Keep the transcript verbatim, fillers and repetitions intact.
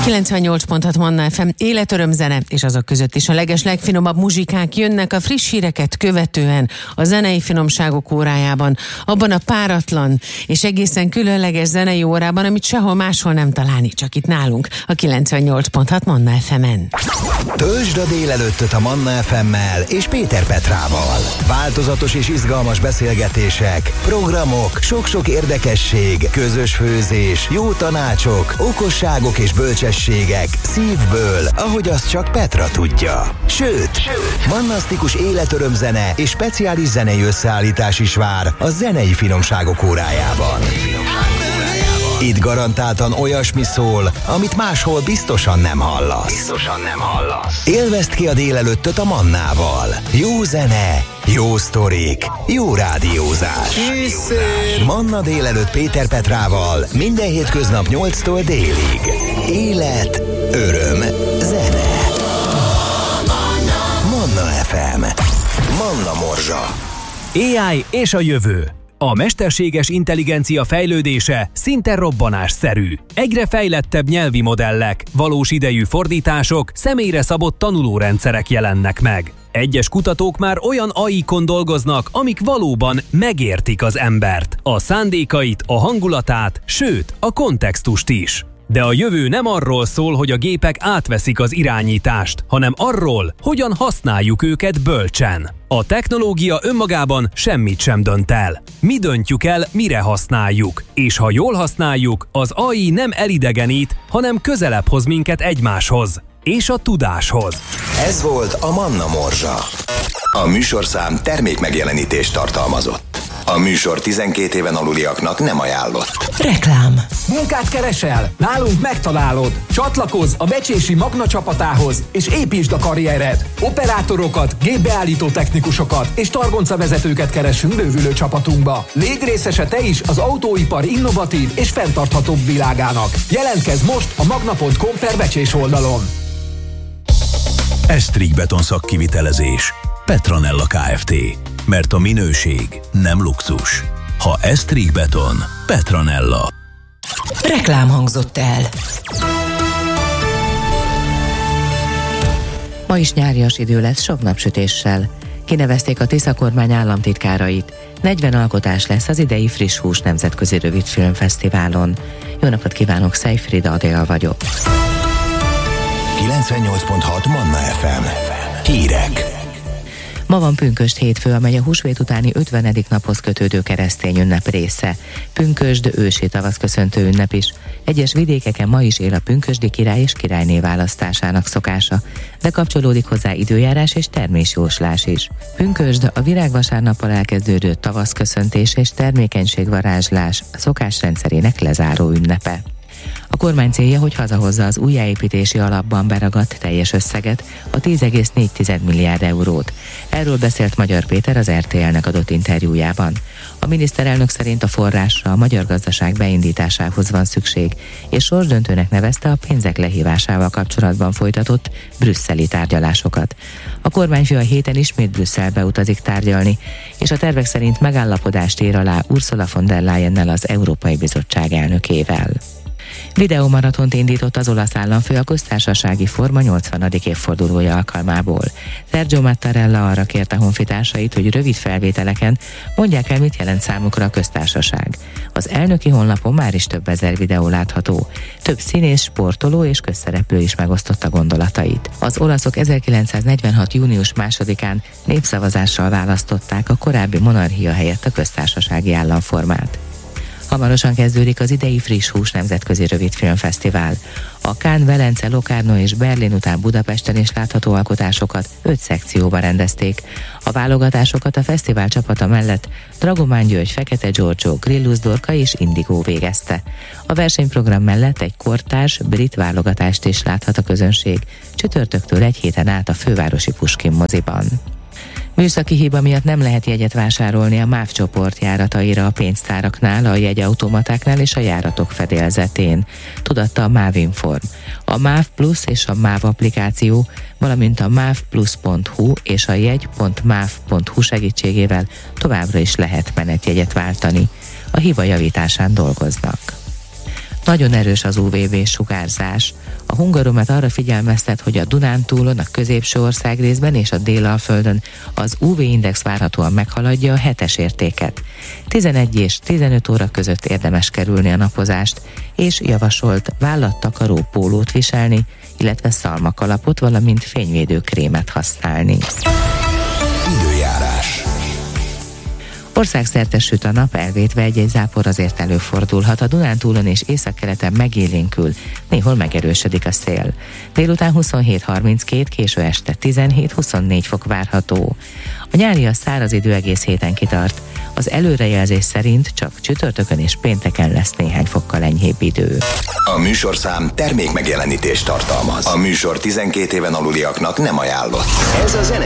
kilencvennyolc pont hat Manna ef em, életörömzene, és azok között is a leges legfinomabb muzsikák jönnek a friss híreket követően a zenei finomságok órájában, abban a páratlan és egészen különleges zenei órában, amit sehol máshol nem találni, csak itt nálunk, a kilencvennyolc pont hat Manna ef emen. Töltsd a délelőttöt a Manna ef emmel és Péter Petrával. Változatos és izgalmas beszélgetések, programok, sok-sok érdekesség, közös főzés, jó tanácsok, okosságok és bölcsességek szívből, ahogy azt csak Petra tudja. Sőt, mannasztikus életörömzene és speciális zenei összeállítás is vár a zenei finomságok órájában. Itt garantáltan olyasmi szól, amit máshol biztosan nem hallasz. Biztosan nem hallasz. Élvezd ki a délelőttöt a Mannával. Jó zene, jó sztorik, jó rádiózás. Készül. Manna délelőtt Péter Petrával minden hétköznap nyolctól délig. Élet, öröm, zene. Manna ef em. Manna Morzsa. á i és a jövő. A mesterséges intelligencia fejlődése szinte robbanásszerű. Egyre fejlettebb nyelvi modellek, valós idejű fordítások, személyre szabott tanulórendszerek jelennek meg. Egyes kutatók már olyan á i-kon dolgoznak, amik valóban megértik az embert, a szándékait, a hangulatát, sőt, a kontextust is. De a jövő nem arról szól, hogy a gépek átveszik az irányítást, hanem arról, hogyan használjuk őket bölcsen. A technológia önmagában semmit sem dönt el. Mi döntjük el, mire használjuk, és ha jól használjuk, az á i nem elidegenít, hanem közelebb hoz minket egymáshoz és a tudáshoz. Ez volt a Manna Morzsa. A műsorszám termékmegjelenítést tartalmazott. A műsor tizenkét éven aluliaknak nem ajánlott. Reklám. Munkát keresel? Nálunk megtalálod. Csatlakozz a Becsési Magna csapatához, és építsd a karriered. Operátorokat, gépbeállító technikusokat és targoncavezetőket keresünk bővülő csapatunkba. Légy részese te is az autóipar innovatív és fenntarthatóbb világának. Jelentkezz most a magna pont com per Becsés oldalon. Esztrig Beton szakkivitelezés. Petronella Kft. Mert a minőség nem luxus. Ha Esztrig Beton, Petronella. Reklám hangzott el. Ma is nyárias idő lesz sok napsütéssel. Kinevezték a Tisza kormány államtitkárait. negyven alkotás lesz az idei Friss Hús nemzetközi rövidfilmfesztiválon. Jó napot kívánok, Szejfrida Adél vagyok. kilencvennyolc pont hat Manna ef em. Hírek. Ma van pünkösd hétfő, amely a húsvét utáni ötvenedik naphoz kötődő keresztény ünnep része. Pünkösd ősi tavaszköszöntő ünnep is. Egyes vidékeken ma is él a pünkösdi király és királyné választásának szokása, de kapcsolódik hozzá időjárás és termésjóslás is. Pünkösd a virágvasárnappal elkezdődő tavaszköszöntés és termékenységvarázslás szokásrendszerének lezáró ünnepe. A kormány célja, hogy hazahozza az újjáépítési alapban beragadt teljes összeget, a tíz egész négy milliárd eurót. Erről beszélt Magyar Péter az er té el-nek adott interjújában. A miniszterelnök szerint a forrásra a magyar gazdaság beindításához van szükség, és sorsdöntőnek nevezte a pénzek lehívásával kapcsolatban folytatott brüsszeli tárgyalásokat. A kormányfő a héten ismét Brüsszelbe utazik tárgyalni, és a tervek szerint megállapodást ír alá Ursula von der Leyennel, az Európai Bizottság elnökével. Videómaratont indított az olasz államfő a köztársasági forma nyolcvanadik évfordulója alkalmából. Sergio Mattarella arra kérte honfitársait, hogy rövid felvételeken mondják el, mit jelent számukra a köztársaság. Az elnöki honlapon már is több ezer videó látható. Több színész, sportoló és közszereplő is megosztotta gondolatait. Az olaszok ezerkilencszáznegyvenhat június másodikán népszavazással választották a korábbi monarchia helyett a köztársasági államformát. Hamarosan kezdődik az idei Friss Hús nemzetközi rövidfilmfesztivál. A Cannes, Velence, Locarno és Berlin után Budapesten is látható alkotásokat öt szekcióba rendezték. A válogatásokat a fesztivál csapata mellett Dragomán György, Fekete Giorgio, Grillus Dorka és Indigo végezte. A versenyprogram mellett egy kortárs brit válogatást is láthat a közönség, csütörtöktől egy héten át a fővárosi Puskin moziban. Műszaki hiba miatt nem lehet jegyet vásárolni a MÁV csoport járataira a pénztáraknál, a jegyautomatáknál és a járatok fedélzetén, tudatta a MÁV Inform. A MÁV Plus és a MÁV applikáció, valamint a mávplus pont hu és a jegy pont máv pont hu segítségével továbbra is lehet menetjegyet váltani. A hiba javításán dolgoznak. Nagyon erős az u vé bé-sugárzás. A Hungaromet arra figyelmeztet, hogy a Dunántúlon, a középső országrészben és a Délalföldön az u vé-index várhatóan meghaladja a hetes értéket. tizenegy és tizenöt óra között érdemes kerülni a napozást, és javasolt vállattakaró pólót viselni, illetve szalmakalapot, valamint fényvédő krémet használni. Időjárás. Országszerte süt a nap, elvétve egy-egy zápor azért előfordulhat. A Dunántúlon és északkeleten megélénkül, néhol megerősödik a szél. Délután huszonhét harminckét, késő este tizenhét huszonnégy fok várható. A nyári a száraz idő egész héten kitart. Az előrejelzés szerint csak csütörtökön és pénteken lesz néhány fokkal enyhébb idő. A műsorszám termék megjelenítést tartalmaz. A műsor tizenkét éven aluliaknak nem ajánlott. Ez a zene